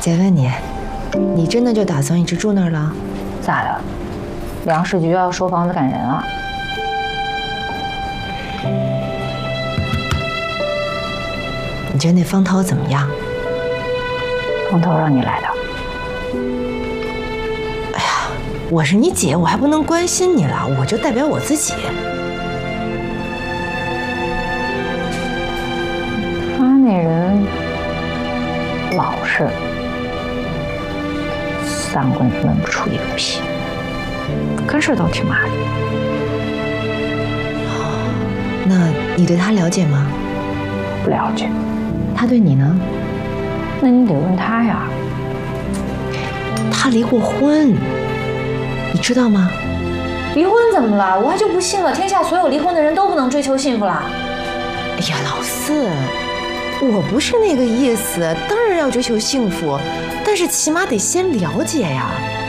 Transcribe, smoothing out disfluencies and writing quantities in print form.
再问你，你真的就打算一直住那儿了？ 咋的？粮食局要收房子赶人啊？ 你觉得那方涛怎么样？ 方涛让你来的。 哎呀，我是你姐，我还不能关心你了，我就代表我自己。 他那人老实，三棍子抡不出一个屁，干事倒挺麻利。 那你对他了解吗？ 不了解。 他对你呢？ 那你得问他呀。 他离过婚，你知道吗？ 离婚怎么了？我还就不信了，天下所有离婚的人都不能追求幸福啦？ 哎呀，老四，我不是那个意思，当然要追求幸福，但是起码得先了解呀。